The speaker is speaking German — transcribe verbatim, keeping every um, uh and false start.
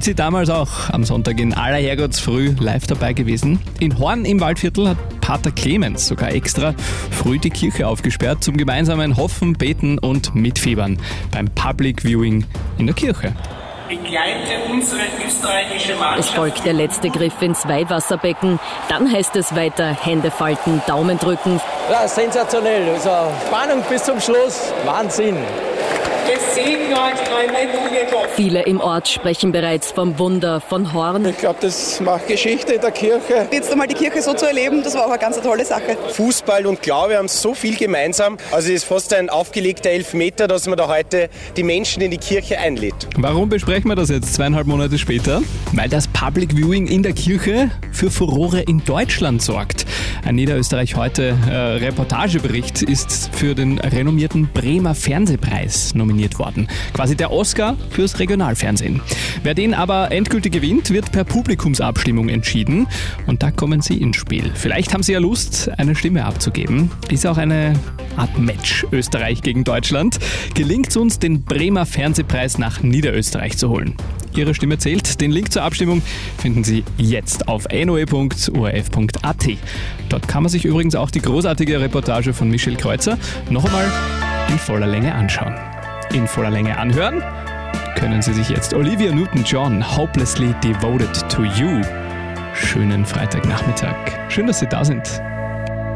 sie damals auch am Sonntag in aller Herrgottsfrüh live dabei gewesen. In Horn im Waldviertel hat Pater Clemens sogar extra früh die Kirche aufgesperrt zum gemeinsamen Hoffen, Beten und Mitfiebern beim Public Viewing in der Kirche. Begleite unsere österreichische Mannschaft. Es folgt der letzte Griff ins Weihwasserbecken. Dann heißt es weiter Hände falten, Daumen drücken. Ja, sensationell. Also Spannung bis zum Schluss. Wahnsinn. Es segne euch allmächtige Gott. Viele im Ort sprechen bereits vom Wunder von Horn. Ich glaube, das macht Geschichte in der Kirche. Jetzt einmal die Kirche so zu erleben, das war auch eine ganz tolle Sache. Fußball und Glaube haben so viel gemeinsam. Also es ist fast ein aufgelegter Elfmeter, dass man da heute die Menschen in die Kirche einlädt. Warum besprechen wir das jetzt zweieinhalb Monate später? Weil das Public Viewing in der Kirche für Furore in Deutschland sorgt. Ein Niederösterreich heute äh, Reportagebericht ist für den renommierten Bremer Fernsehpreis nominiert worden. Quasi der Oscar fürs Regionalfernsehen. Wer den aber endgültig gewinnt, wird per Publikumsabstimmung entschieden. Und da kommen Sie ins Spiel. Vielleicht haben Sie ja Lust, eine Stimme abzugeben. Ist auch eine Art Match Österreich gegen Deutschland. Gelingt es uns, den Bremer Fernsehpreis nach Niederösterreich zu holen? Ihre Stimme zählt. Den Link zur Abstimmung finden Sie jetzt auf n o e punkt o r f punkt a t. Dort kann man sich übrigens auch die großartige Reportage von Michel Kreuzer noch einmal in voller Länge anschauen. In voller Länge anhören können Sie sich jetzt Olivia Newton-John, Hopelessly Devoted to You. Schönen Freitagnachmittag. Schön, dass Sie da sind.